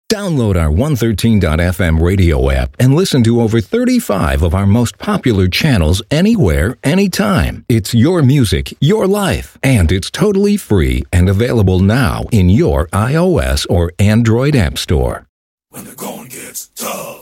Download our 113.fm radio app and listen to over 35 of our most popular channels anywhere, anytime. It's your music, your life, and it's totally free and available now in your iOS or Android app store. When the going gets tough.